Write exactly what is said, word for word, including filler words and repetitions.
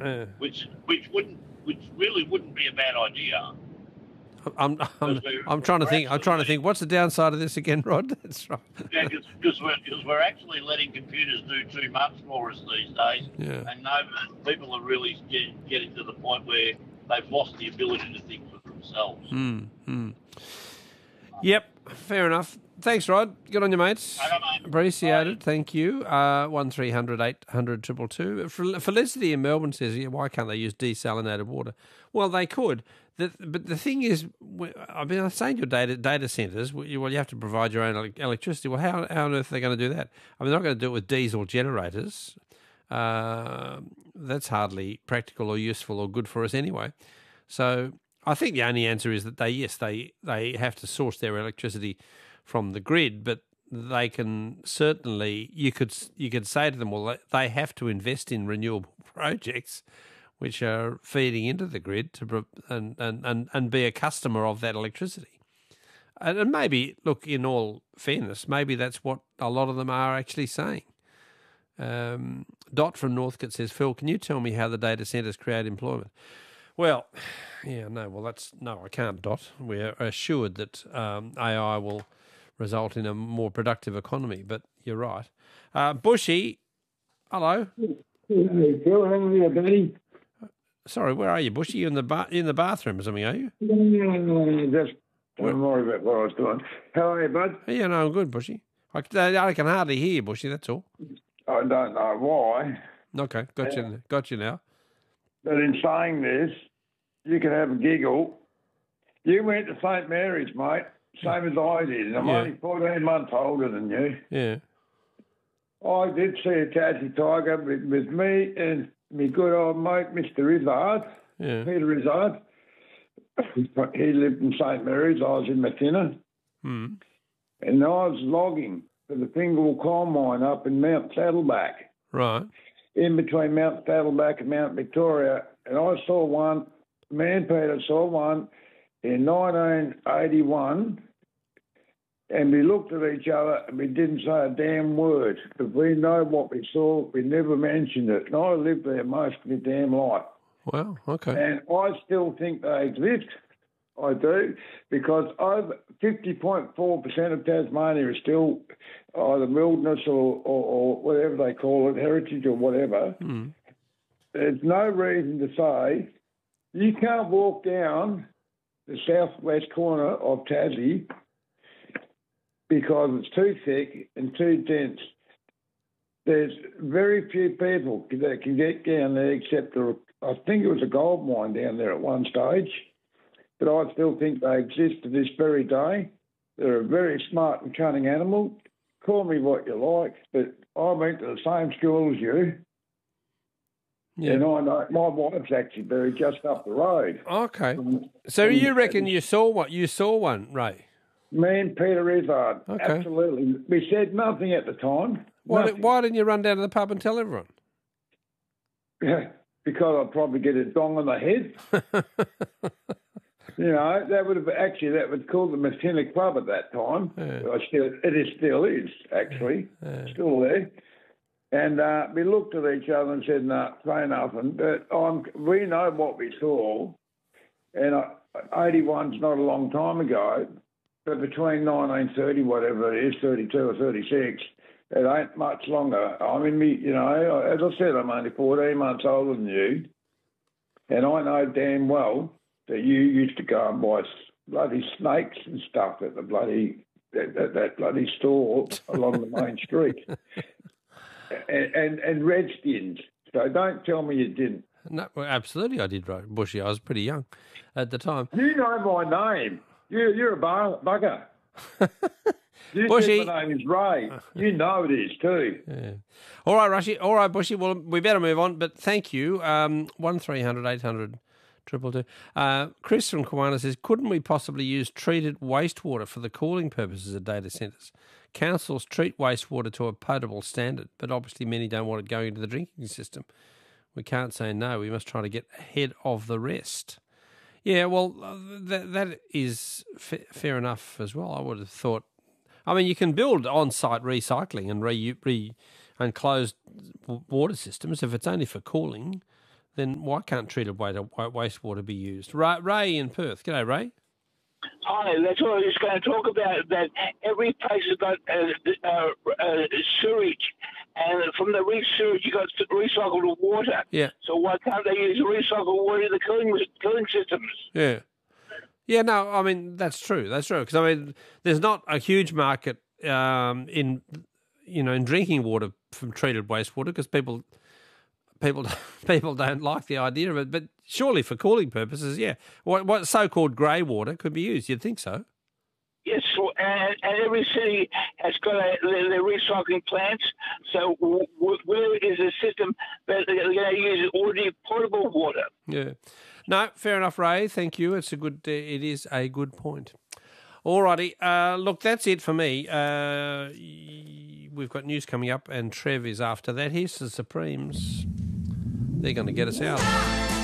Yeah. which which wouldn't which really wouldn't be a bad idea. I'm I'm, I'm trying to think. I'm trying to think. What's the downside of this again, Rod? That's right. Yeah, because we're, cause we're actually letting computers do too much for us these days. Yeah. And no, people are really get, getting to the point where they've lost the ability to think for themselves. Mm, mm. Yep, fair enough. Thanks, Rod. Good on you, mates. Okay, mate. Appreciate Bye. it. Thank you. Uh, one three hundred eight hundred two two two. Felicity in Melbourne says, yeah, why can't they use desalinated water? Well, they could. The, but the thing is, I mean, I'm saying your data data centres, well, you have to provide your own electricity. Well, how, how on earth are they going to do that? I mean, they're not going to do it with diesel generators. Uh, that's hardly practical or useful or good for us anyway. So I think the only answer is that they, yes, they, they have to source their electricity from the grid, but they can certainly, you could you could say to them, well, they have to invest in renewable projects which are feeding into the grid to and, and, and, and be a customer of that electricity. And, and maybe, look, in all fairness, maybe that's what a lot of them are actually saying. Um, Dot from Northcote says, Phil, can you tell me how the data centres create employment? Well, yeah, no, well, that's, no, I can't, Dot. We're assured that um, A I will result in a more productive economy, but you're right. Uh, Bushy, hello. Hey, Phil, how are you, buddy? Sorry, where are you, Bushy? You in the ba- in the bathroom or something, are you? No, no, no, just don't worry about what I was doing. How are you, bud? Yeah, no, I'm good, Bushy. I, I can hardly hear you, Bushy, that's all. I don't know why. Okay, got yeah. you, got you now. But in saying this, you can have a giggle. You went to Saint Mary's, mate, same as I did, and I'm Yeah. only fourteen months older than you. Yeah. I did see a Tassie tiger with, with me and my good old mate, Mister Izzard, Yeah. Peter Izzard. He lived in Saint Mary's. I was in Matina. Mm. And I was logging for the Fingal coal mine up in Mount Saddleback, Right. in between Mount Saddleback and Mount Victoria. And I saw one, me and Peter saw one in nineteen eighty-one. And we looked at each other and we didn't say a damn word. Because we know what we saw, we never mentioned it. And I lived there most of my damn life. Well, okay. And I still think they exist. I do. Because over fifty point four percent of Tasmania is still either wilderness or, or, or whatever they call it, heritage or whatever. Mm. There's no reason to say you can't walk down the southwest corner of Tassie because it's too thick and too dense. There's very few people that can get down there except, the, I think it was a gold mine down there at one stage, but I still think they exist to this very day. They're a very smart and cunning animal. Call me what you like, but I went to the same school as you. Yeah. And I know my wife's actually buried just up the road. Okay. So you reckon you saw what you saw one, Ray? Me and Peter Izzard, Okay. absolutely. We said nothing at the time. Why, Nothing. why didn't you run down to the pub and tell everyone? Because I'd probably get a dong on the head. You know, that would have actually that was called the Matina Club at that time. Yeah. I still, it is still is actually Yeah. still there. And uh, we looked at each other and said, "No, say nothing." But I'm, we know what we saw, and uh, eighty-one's not a long time ago. But between nineteen thirty, whatever it is, thirty-two or thirty-six, it ain't much longer. I mean, me, you know, as I said, I'm only fourteen months older than you, and I know damn well that you used to go and buy bloody snakes and stuff at the bloody that, that, that bloody store along the main street, and, and and redskins. So don't tell me you didn't. No, well, absolutely I did, Bushy. I was pretty young at the time. You know my name. You, you're a bar, bugger. You Bushy. said my name is Ray. You know it is too. Yeah. All right, Rushy. All right, Bushy. Well, we better move on, but thank you. Um, one three hundred eight hundred triple two. Uh, Chris from Kiwana says, couldn't we possibly use treated wastewater for the cooling purposes of data centres? Councils treat wastewater to a potable standard, but obviously many don't want it going into the drinking system. We can't say no. We must try to get ahead of the rest. Yeah, well, that that is fa- fair enough as well. I would have thought. I mean, you can build on-site recycling and re, re and closed water systems if it's only for cooling. then why can't treated wa- wastewater be used? Ray, Ray in Perth. G'day, Ray. Hi, that's what I was going to talk about, that every place has got uh, uh, uh, sewage, and from the re- sewage you got recycled water. Yeah. So why can't they use recycled water in the cooling, cooling systems? Yeah. Yeah, no, I mean, that's true. That's true. Because, I mean, there's not a huge market um, in, you know, in drinking water from treated wastewater because people... People, people don't like the idea of it, but surely for cooling purposes, yeah. What, what so-called grey water could be used? You'd think so. Yes, and, and every city has got a, their, their recycling plants. So w- w- where is the system that they're going to use ordinary potable water? Yeah. No, fair enough, Ray. Thank you. It's a good. Uh, it is a good point. All righty. Uh, look, that's it for me. Uh, we've got news coming up, and Trev is after that. Here's the Supremes. They're going to get us out.